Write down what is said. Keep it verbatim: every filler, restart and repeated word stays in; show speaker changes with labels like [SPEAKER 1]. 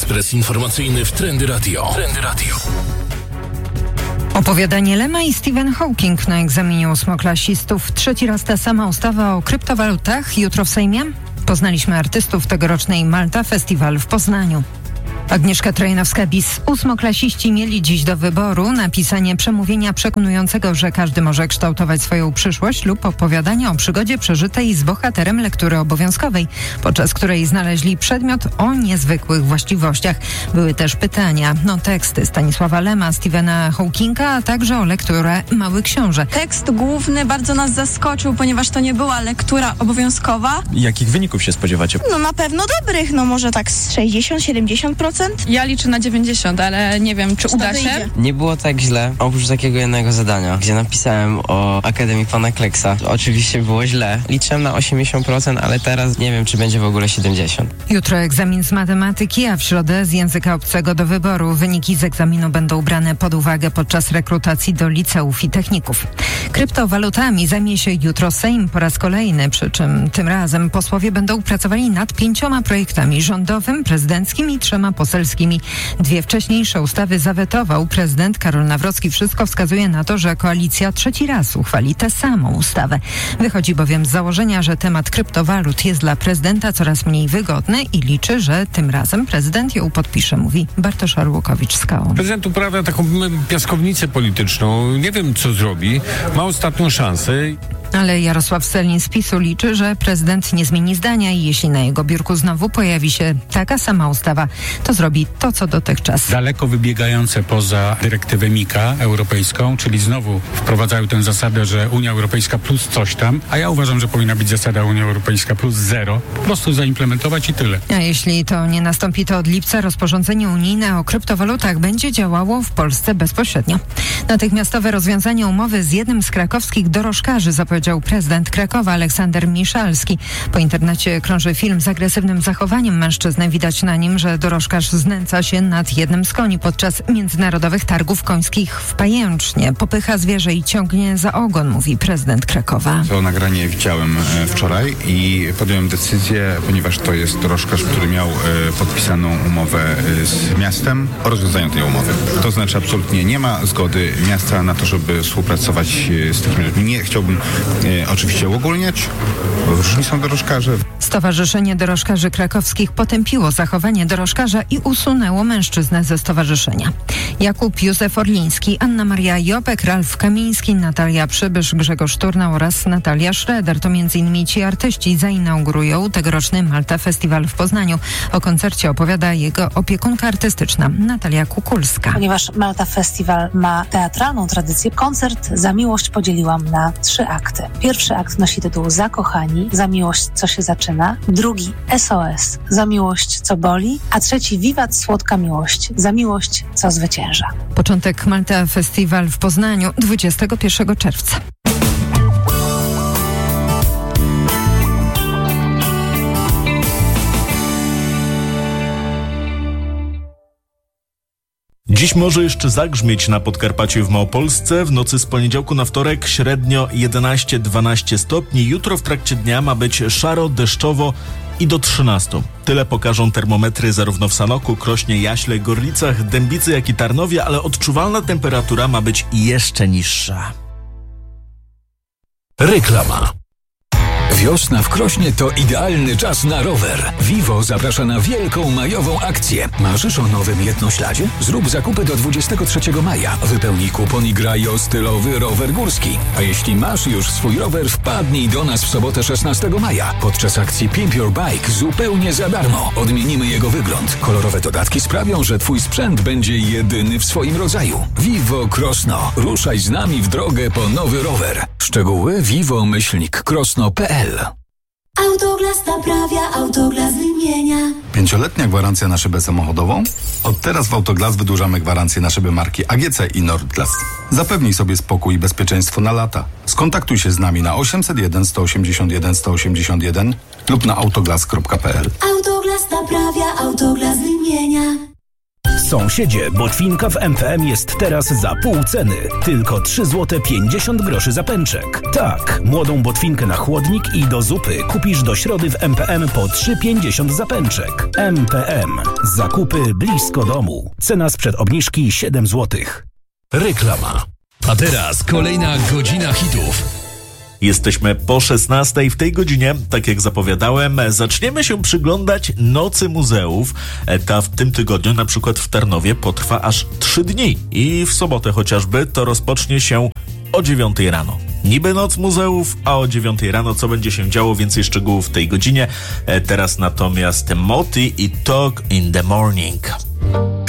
[SPEAKER 1] Ekspres informacyjny w Trendy Radio. Trendy Radio.
[SPEAKER 2] Opowiadanie Lema i Stephen Hawking na egzaminie ósmoklasistów. Trzeci raz ta sama ustawa o kryptowalutach jutro w Sejmie. Poznaliśmy artystów tegorocznej Malta Festival w Poznaniu. Agnieszka Trojanowska-Bis. Ósmoklasiści mieli dziś do wyboru napisanie przemówienia przekonującego, że każdy może kształtować swoją przyszłość lub opowiadania o przygodzie przeżytej z bohaterem lektury obowiązkowej, podczas której znaleźli przedmiot o niezwykłych właściwościach. Były też pytania, no teksty Stanisława Lema, Stephena Hawkinga, a także o lekturę Mały Książę.
[SPEAKER 3] Tekst główny bardzo nas zaskoczył, ponieważ to nie była lektura obowiązkowa.
[SPEAKER 4] Jakich wyników się spodziewacie?
[SPEAKER 5] No na pewno dobrych, no może tak z sześćdziesiąt do siedemdziesięciu procent.
[SPEAKER 3] Ja liczę na dziewięćdziesiąt, ale nie wiem, czy uda się.
[SPEAKER 6] Nie było tak źle, oprócz takiego jednego zadania, gdzie napisałem o Akademii Pana Kleksa. Oczywiście było źle. Liczyłem na osiemdziesiąt procent, ale teraz nie wiem, czy będzie w ogóle siedemdziesiąt procent.
[SPEAKER 2] Jutro egzamin z matematyki, a w środę z języka obcego do wyboru. Wyniki z egzaminu będą brane pod uwagę podczas rekrutacji do liceów i techników. Kryptowalutami zajmie się jutro Sejm po raz kolejny, przy czym tym razem posłowie będą pracowali nad pięcioma projektami: rządowym, prezydenckim i trzema poselskimi. Dwie wcześniejsze ustawy zawetował prezydent Karol Nawrocki. Wszystko wskazuje na to, że koalicja trzeci raz uchwali tę samą ustawę. Wychodzi bowiem z założenia, że temat kryptowalut jest dla prezydenta coraz mniej wygodny i liczy, że tym razem prezydent ją podpisze, mówi Bartosz Arłukowicz z K O.
[SPEAKER 7] Prezydent uprawia taką piaskownicę polityczną. Nie wiem, co zrobi. Ma ostatnią szansę.
[SPEAKER 2] Ale Jarosław Sellin z PiSu liczy, że prezydent nie zmieni zdania i jeśli na jego biurku znowu pojawi się taka sama ustawa, to zrobi to, co dotychczas.
[SPEAKER 8] Daleko wybiegające poza dyrektywę MiCA europejską, czyli znowu wprowadzają tę zasadę, że Unia Europejska plus coś tam, a ja uważam, że powinna być zasada Unia Europejska plus zero. Po prostu zaimplementować i tyle.
[SPEAKER 2] A jeśli to nie nastąpi, to od lipca rozporządzenie unijne o kryptowalutach będzie działało w Polsce bezpośrednio. Natychmiastowe rozwiązanie umowy z jednym z krakowskich dorożkarzy zapowiedział prezydent Krakowa Aleksander Miszalski. Po internecie krąży film z agresywnym zachowaniem mężczyzny. Widać na nim, że dorożkarz znęca się nad jednym z koni podczas międzynarodowych targów końskich w Pajęcznie. Popycha zwierzę i ciągnie za ogon, mówi prezydent Krakowa.
[SPEAKER 9] To nagranie widziałem wczoraj i podjąłem decyzję, ponieważ to jest dorożkarz, który miał podpisaną umowę z miastem o rozwiązaniu tej umowy. To znaczy absolutnie nie ma zgody miasta na to, żeby współpracować z takimi ludźmi. Nie chciałbym E, oczywiście uogólniać, bo różni są dorożkarze.
[SPEAKER 2] Stowarzyszenie Dorożkarzy Krakowskich potępiło zachowanie dorożkarza i usunęło mężczyznę ze stowarzyszenia. Jakub Józef Orliński, Anna Maria Jopek, Ralf Kamiński, Natalia Przybysz, Grzegorz Turna oraz Natalia Schroeder. To między innymi ci artyści zainaugurują tegoroczny Malta Festival w Poznaniu. O koncercie opowiada jego opiekunka artystyczna Natalia Kukulska.
[SPEAKER 10] Ponieważ Malta Festival ma teatralną tradycję, koncert Za miłość podzieliłam na trzy akty. Pierwszy akt nosi tytuł Zakochani, za miłość co się zaczyna. Drugi S O S, za miłość co boli. A trzeci Wiwat słodka miłość, za miłość co zwycięża.
[SPEAKER 2] Początek Malta Festival w Poznaniu dwudziestego pierwszego czerwca.
[SPEAKER 11] Dziś może jeszcze zagrzmieć na Podkarpaciu i w Małopolsce. W nocy z poniedziałku na wtorek średnio jedenaście do dwunastu stopni. Jutro w trakcie dnia ma być szaro, deszczowo i do trzynastu. Tyle pokażą termometry zarówno w Sanoku, Krośnie, Jaśle, Gorlicach, Dębicy, jak i Tarnowie, ale odczuwalna temperatura ma być jeszcze niższa.
[SPEAKER 1] Reklama.
[SPEAKER 12] Wiosna w Krośnie to idealny czas na rower. Vivo zaprasza na wielką majową akcję. Marzysz o nowym jednośladzie? Zrób zakupy do dwudziestego trzeciego maja. Wypełnij kupon i graj o stylowy rower górski. A jeśli masz już swój rower, wpadnij do nas w sobotę szesnastego maja. Podczas akcji Pimp Your Bike zupełnie za darmo. Odmienimy jego wygląd. Kolorowe dodatki sprawią, że twój sprzęt będzie jedyny w swoim rodzaju. Vivo Krosno. Ruszaj z nami w drogę po nowy rower. Szczegóły vivo myślnik krosno kropka p l.
[SPEAKER 13] Autoglas naprawia, Autoglas wymienia.
[SPEAKER 14] Pięcioletnia gwarancja na szybę samochodową? Od teraz w Autoglas wydłużamy gwarancję na szyby marki A G C i Nordglas. Zapewnij sobie spokój i bezpieczeństwo na lata. Skontaktuj się z nami na osiemset jeden, sto osiemdziesiąt jeden, sto osiemdziesiąt jeden lub na autoglas kropka p l.
[SPEAKER 13] Autoglas naprawia, Autoglas wymienia.
[SPEAKER 4] Sąsiedzie, botwinka w M P M jest teraz za pół ceny. Tylko trzy złote pięćdziesiąt groszy za pęczek. Tak, młodą botwinkę na chłodnik i do zupy kupisz do środy w M P M po trzy pięćdziesiąt za pęczek. M P M. Zakupy blisko domu. Cena sprzed obniżki siedem złotych.
[SPEAKER 1] Reklama. A teraz kolejna godzina hitów.
[SPEAKER 11] Jesteśmy po szesnastej. W tej godzinie, tak jak zapowiadałem, zaczniemy się przyglądać Nocy Muzeów. Ta w tym tygodniu, na przykład w Tarnowie, potrwa aż trzy dni. I w sobotę chociażby to rozpocznie się o dziewiątej rano. Niby Noc Muzeów, a o dziewiątej rano co będzie się działo? Więcej szczegółów w tej godzinie. Teraz natomiast Moti i Talk in the Morning.